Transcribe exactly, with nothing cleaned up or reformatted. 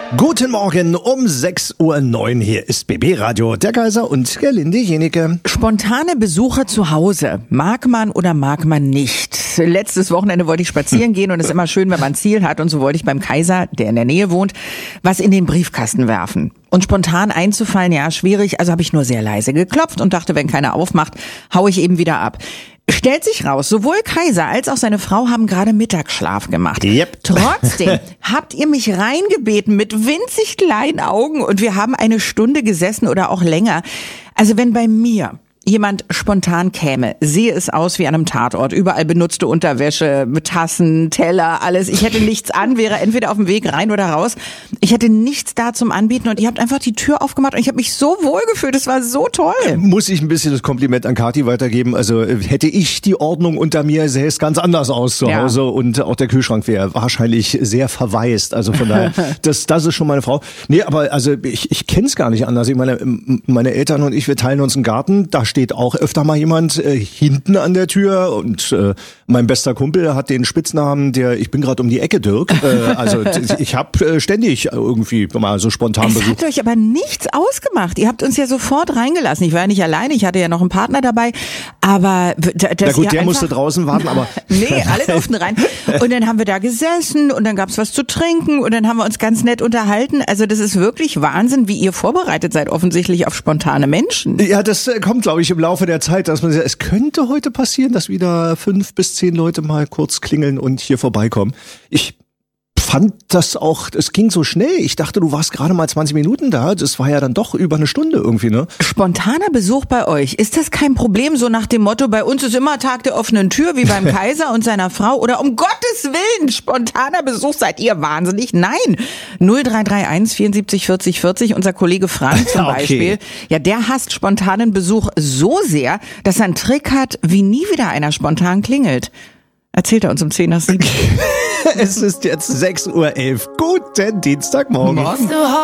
Guten Morgen um sechs Uhr neun. Hier ist B B Radio, der Kaiser und Gerlinde Jenike. Spontane Besuche zu Hause. Mag man oder mag man nicht? Letztes Wochenende wollte ich spazieren gehen und es ist immer schön, wenn man ein Ziel hat. Und so wollte ich beim Kaiser, der in der Nähe wohnt, was in den Briefkasten werfen. Und spontan einzufallen, ja, schwierig. Also habe ich nur sehr leise geklopft und dachte, wenn keiner aufmacht, hau ich eben wieder ab. Stellt sich raus, sowohl Kaiser als auch seine Frau haben gerade Mittagsschlaf gemacht. Yep. Trotzdem habt ihr mich reingebeten mit winzig kleinen Augen und wir haben eine Stunde gesessen oder auch länger. Also wenn bei mir jemand spontan käme, sehe es aus wie an einem Tatort. Überall benutzte Unterwäsche, Tassen, Teller, alles. Ich hätte nichts an, wäre entweder auf dem Weg rein oder raus. Ich hätte nichts da zum Anbieten und ihr habt einfach die Tür aufgemacht und ich habe mich so wohl gefühlt. Es war so toll. Muss ich ein bisschen das Kompliment an Kathi weitergeben. Also hätte ich die Ordnung unter mir, sähe es ganz anders aus zu Hause. Ja. Und auch der Kühlschrank wäre wahrscheinlich sehr verwaist. Also von daher, das, das ist schon meine Frau. Nee, aber also ich, ich kenne es gar nicht anders. Ich meine, meine Eltern und ich, wir teilen uns einen Garten. Da steht auch öfter mal jemand äh, hinten an der Tür und äh, mein bester Kumpel hat den Spitznamen, der ich bin gerade um die Ecke Dirk. Äh, also ich habe äh, ständig irgendwie mal so spontan Besuch. Es hat euch aber nichts ausgemacht. Ihr habt uns ja sofort reingelassen. Ich war ja nicht alleine, ich hatte ja noch einen Partner dabei. Aber das Na gut, der musste draußen warten, aber nee, alle durften rein. Und dann haben wir da gesessen und dann gab's was zu trinken und dann haben wir uns ganz nett unterhalten. Also das ist wirklich Wahnsinn, wie ihr vorbereitet seid offensichtlich auf spontane Menschen. Ja, das äh, kommt, glaube ich, im Laufe der Zeit, dass man sagt, es könnte heute passieren, dass wieder fünf bis zehn Leute mal kurz klingeln und hier vorbeikommen. Ich fand das auch, es ging so schnell. Ich dachte, du warst gerade mal zwanzig Minuten da. Das war ja dann doch über eine Stunde irgendwie, ne? Spontaner Besuch bei euch, ist das kein Problem? So nach dem Motto, bei uns ist immer Tag der offenen Tür, wie beim Kaiser und seiner Frau. Oder um Gottes Willen, spontaner Besuch, seid ihr wahnsinnig? Nein. null drei drei eins vierundsiebzig vierzig vierzig, unser Kollege Frank zum Okay. Beispiel. Ja, der hasst spontanen Besuch so sehr, dass er einen Trick hat, wie nie wieder einer spontan klingelt. Erzählt er uns um zehn nach sieben. Es ist jetzt sechs Uhr elf. Guten Dienstagmorgen. Morgen.